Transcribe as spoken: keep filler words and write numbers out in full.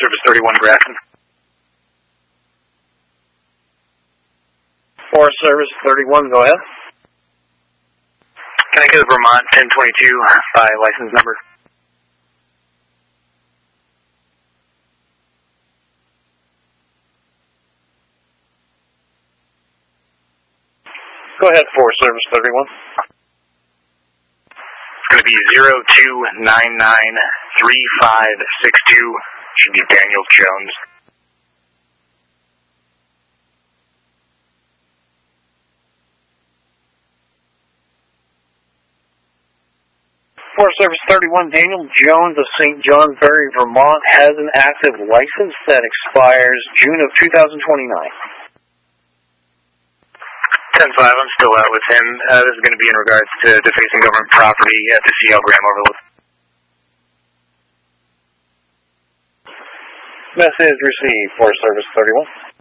Service thirty-one, Grafton. Forest Service thirty-one, go ahead. Can I get a Vermont ten twenty-two by license number? Go ahead, Forest Service thirty-one. It's going to be zero two nine nine three five six two. Should be Daniel Jones. Forest Service thirty-one, Daniel Jones of Saint John Ferry, Vermont, has an active license that expires June of two thousand twenty-nine. ten five, I'm still out with him. Uh, this is going to be in regards to defacing government property at the C L Graham Overlook. Message received, Forest Service thirty-one.